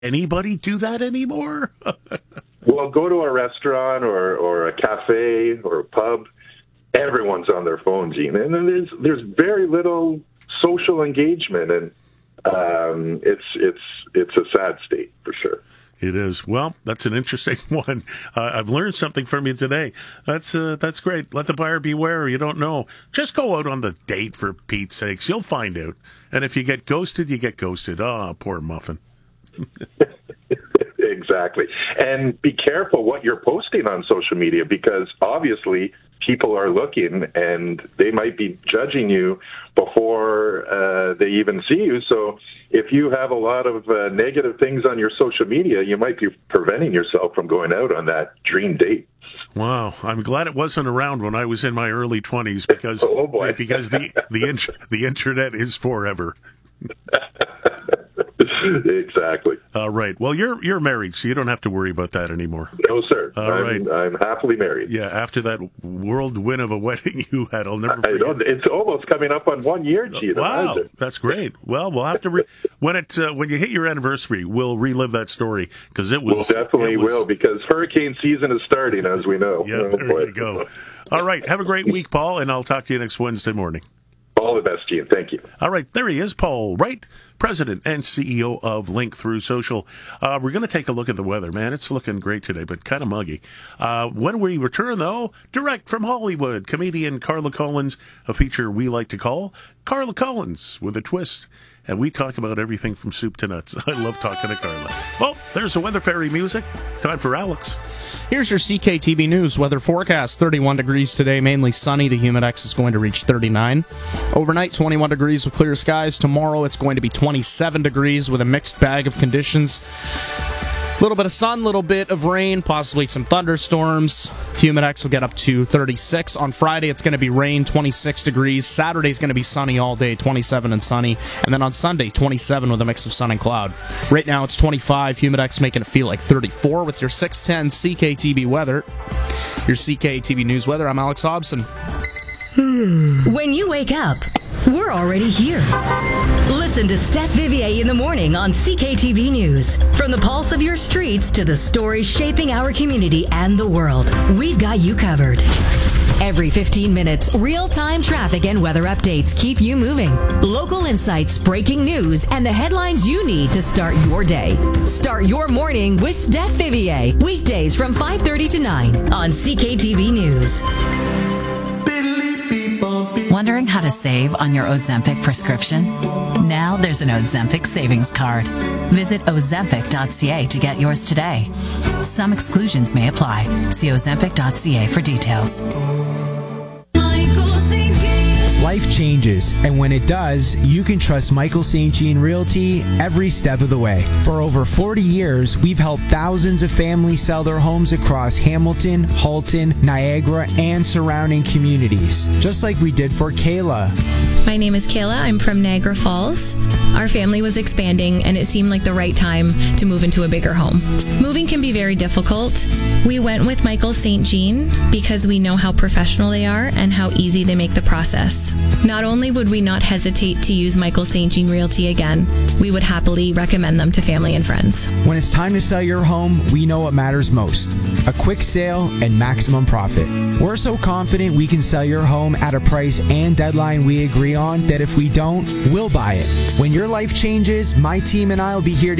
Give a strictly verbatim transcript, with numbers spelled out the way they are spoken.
anybody do that anymore? Well, go to a restaurant or, or a cafe or a pub. Everyone's on their phone, Gene, and then there's there's very little social engagement, and um, it's it's it's a sad state for sure. It is. Well, that's an interesting one. Uh, I've learned something from you today. That's uh, that's great. Let the buyer beware. You don't know. Just go out on the date, for Pete's sakes. You'll find out. And if you get ghosted, you get ghosted. Oh, poor muffin. Exactly. And be careful what you're posting on social media, because obviously people are looking and they might be judging you before uh, they even see you. So if you have a lot of uh, negative things on your social media, you might be preventing yourself from going out on that dream date. Wow, I'm glad it wasn't around when I was in my early twenties, because oh boy. because the the, int- the internet is forever. Exactly. All right. Well, you're you're married, so you don't have to worry about that anymore. No, sir. All I'm, right. I'm happily married. Yeah, after that whirlwind of a wedding you had, I'll never forget. I don't, it's almost coming up on one year, Gene. Wow, Imagine. That's great. Well, we'll have to re- when it uh, when you hit your anniversary, we'll relive that story, because it was. We'll definitely it was, will, because hurricane season is starting, as we know. Yeah, oh, there boy. you go. All right. Have a great week, Paul, and I'll talk to you next Wednesday morning. All the best, Gene. Thank you. All right, there he is, Paul Wright, President and C E O of Link Through Social. Uh, we're going to take a look at the weather, man. It's looking great today, but kind of muggy. Uh, when we return, though, direct from Hollywood, comedian Carla Collins, a feature we like to call Carla Collins with a twist. And we talk about everything from soup to nuts. I love talking to Carla. Well, there's the Weather Fairy music. Time for Alex. Here's your C K T V News weather forecast. thirty-one degrees today, mainly sunny. The humidex is going to reach thirty-nine. Overnight, twenty-one degrees with clear skies. Tomorrow, it's going to be twenty-seven degrees with a mixed bag of conditions. A little bit of sun, a little bit of rain, possibly some thunderstorms. Humidex will get up to thirty-six. On Friday, it's going to be rain, twenty-six degrees. Saturday's going to be sunny all day, twenty-seven and sunny. And then on Sunday, twenty-seven with a mix of sun and cloud. Right now, it's twenty-five. Humidex making it feel like thirty-four with your six ten C K T V weather. Your C K T V News weather, I'm Alex Hobson. When you wake up, we're already here. Listen to Steph Vivier in the morning on C K T V News. From the pulse of your streets to the stories shaping our community and the world, we've got you covered. Every fifteen minutes, real-time traffic and weather updates keep you moving. Local insights, breaking news, and the headlines you need to start your day. Start your morning with Steph Vivier. Weekdays from five thirty to nine on C K T V News. Wondering how to save on your Ozempic prescription? Now there's an Ozempic savings card. Visit ozempic dot c a to get yours today. Some exclusions may apply. See ozempic dot c a for details. Life changes, and when it does, you can trust Michael Saint Jean Realty every step of the way. For over forty years, we've helped thousands of families sell their homes across Hamilton, Halton, Niagara, and surrounding communities, just like we did for Kayla. My name is Kayla. I'm from Niagara Falls. Our family was expanding, and it seemed like the right time to move into a bigger home. Moving can be very difficult. We went with Michael Saint Jean because we know how professional they are and how easy they make the process. Not only would we not hesitate to use Michael Saint Jean Realty again, we would happily recommend them to family and friends. When it's time to sell your home, we know what matters most: a quick sale and maximum profit. We're so confident we can sell your home at a price and deadline we agree on that if we don't, we'll buy it. When your life changes, my team and I will be here to